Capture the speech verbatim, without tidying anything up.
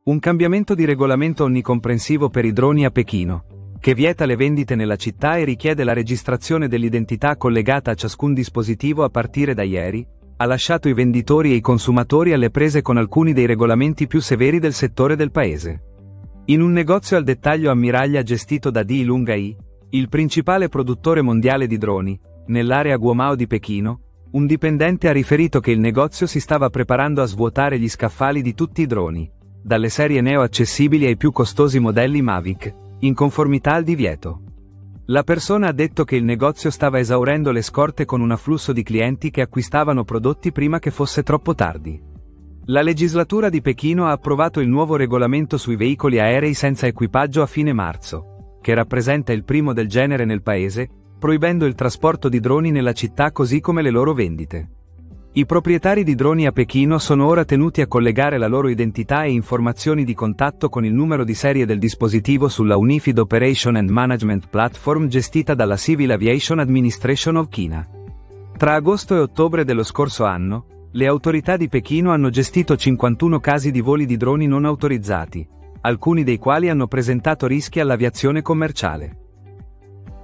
Un cambiamento di regolamento onnicomprensivo per i droni a Pechino, che vieta le vendite nella città e richiede la registrazione dell'identità collegata a ciascun dispositivo a partire da ieri, ha lasciato i venditori e i consumatori alle prese con alcuni dei regolamenti più severi del settore del paese. In un negozio al dettaglio a Miraglia gestito da Di Lungai, il principale produttore mondiale di droni, nell'area Guomao di Pechino, un dipendente ha riferito che il negozio si stava preparando a svuotare gli scaffali di tutti i droni, dalle serie Neo accessibili ai più costosi modelli Mavic, in conformità al divieto. La persona ha detto che il negozio stava esaurendo le scorte con un afflusso di clienti che acquistavano prodotti prima che fosse troppo tardi. La legislatura di Pechino ha approvato il nuovo regolamento sui veicoli aerei senza equipaggio a fine marzo, che rappresenta il primo del genere nel paese, proibendo il trasporto di droni nella città così come le loro vendite. I proprietari di droni a Pechino sono ora tenuti a collegare la loro identità e informazioni di contatto con il numero di serie del dispositivo sulla Unified Operation and Management Platform gestita dalla Civil Aviation Administration of China. Tra agosto e ottobre dello scorso anno, le autorità di Pechino hanno gestito cinquantuno casi di voli di droni non autorizzati, alcuni dei quali hanno presentato rischi all'aviazione commerciale.